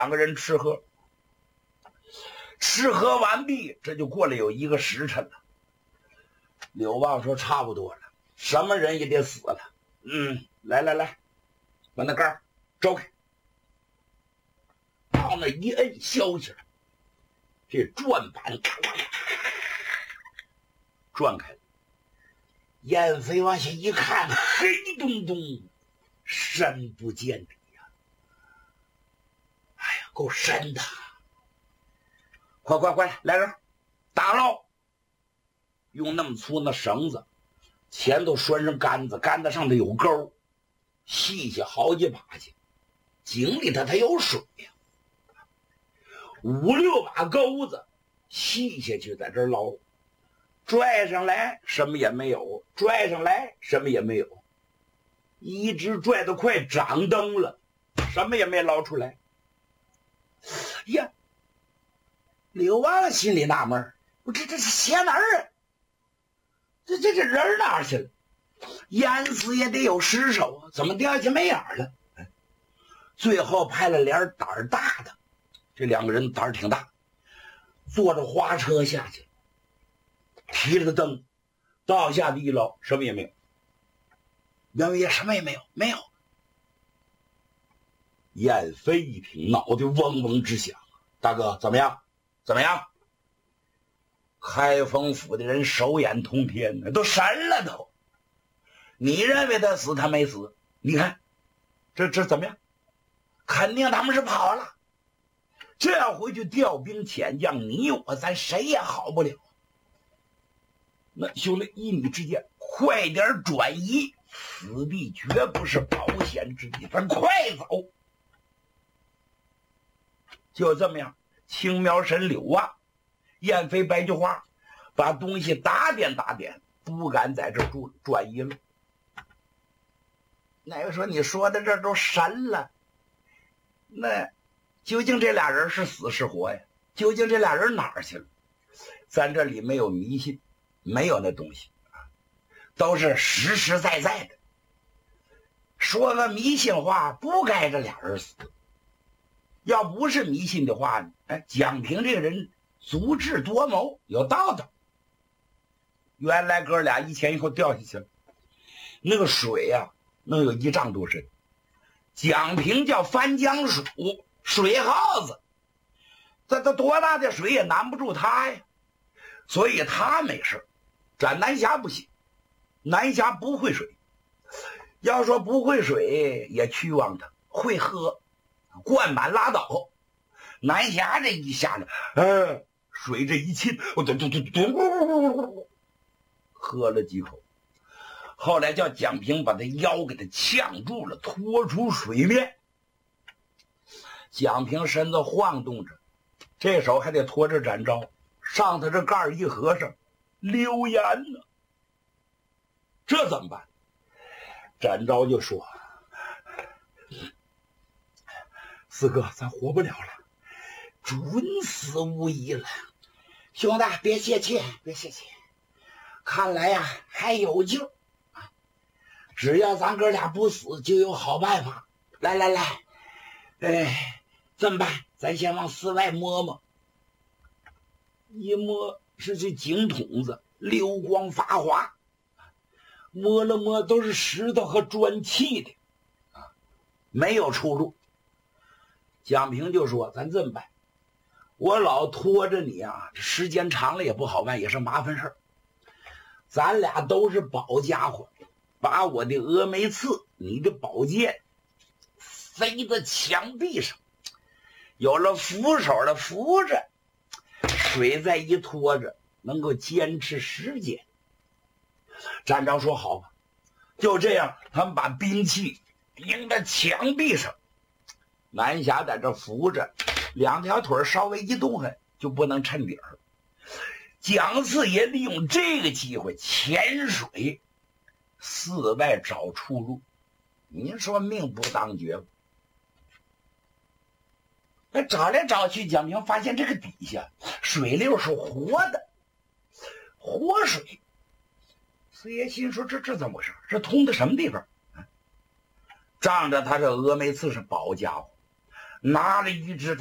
两个人吃喝。吃喝完毕，这就过了有1个时辰了。柳旺说差不多了，什么人也得死了。来，把那杆招开，到那一摁削起来，这转板咔咔咔转开了。燕飞往下一看，黑洞洞，深不见底呀！哎呀，够深的！快来人，打捞！用那么粗那绳子，前头拴上杆子，杆子上头有钩，细下好几把去。井里头它有水呀，5、6把钩子细下去，在这儿捞。拽上来什么也没有，拽上来什么也没有，一直拽得快掌灯了，什么也没捞出来。呀，柳旺心里纳闷，这鞋哪儿啊？这人哪儿去了？淹死也得有尸首啊，怎么掉下去没影了？最后派了俩胆儿大的，这2个人胆儿挺大，坐着花车下去，提了个灯，到下地一捞，什么也没有。杨爷什么也没有，没有。燕飞一听，脑袋嗡嗡直响。大哥，怎么样？开封府的人手眼通天，都神了都。你认为他死，他没死。你看，这怎么样？肯定他们是跑了。这样回去调兵遣将，你我咱谁也好不了。那兄弟，依你之见，快点转移，此地绝不是保险之地，咱快走。就这么样，青苗神柳旺、燕飞白菊花把东西打点，不敢在这住转移了。哪个说你说的这都神了？那究竟这俩人是死是活呀？究竟这俩人哪儿去了？咱这里没有迷信，没有那东西，都是实实在在的。说个迷信话，不该这俩人死。要不是迷信的话呢，蒋平这个人足智多谋，有道道。原来哥俩一前一后掉下去了，那个水呀，能有1丈多深。蒋平叫翻江鼠，水耗子，这多大的水也难不住他呀，所以他没事。斩南侠不行，南侠不会水。要说不会水也屈枉他，会喝，灌满拉倒。南侠这一下来，水这一沁，喝了几口。后来叫蒋平把他腰给他呛住了，拖出水面。蒋平身子晃动着，这手还得拖着展昭，上头这盖一合上，溜烟呢。这怎么办？展昭就说：“四哥，咱活不了了，准死无疑了。兄弟，别泄气，看来呀还有救。只要咱哥俩不死，就有好办法。来，这么办？咱先往寺外摸摸。一摸是这井筒子，流光发滑，摸了摸都是石头和砖砌的，没有出路。蒋平就说：“咱这么办，我老拖着你啊，这时间长了也不好办，也是麻烦事儿。咱俩都是宝家伙。”把我的峨眉刺，你的宝剑塞在墙壁上，有了扶手了扶着，水再一拖着，能够坚持时间。展昭说：“好吧。”就这样，他们把兵器钉在墙壁上，南侠在这扶着，2条腿稍微一动弹就不能抻底儿。蒋四爷利用这个机会潜水寺外找出路，您说命不当绝。那找来找去，蒋平发现这个底下水流是活的，活水。四爷心说：“这怎么回事？这通的什么地方？”仗着他这峨眉刺是宝家伙， 拿了一只